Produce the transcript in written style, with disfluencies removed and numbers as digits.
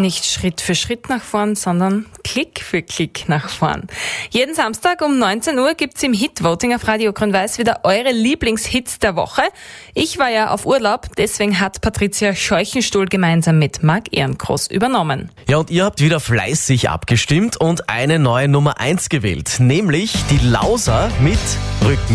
Nicht Schritt für Schritt nach vorn, sondern Klick für Klick nach vorn. Jeden Samstag um 19 Uhr gibt's im Hit-Voting auf Radio Grün-Weiß wieder eure Lieblingshits der Woche. Ich war ja auf Urlaub, deswegen hat Patricia Scheuchenstuhl gemeinsam mit Marc Ehrenkross übernommen. Ja, und ihr habt wieder fleißig abgestimmt und eine neue Nummer 1 gewählt, nämlich die Lauser mit Rücken.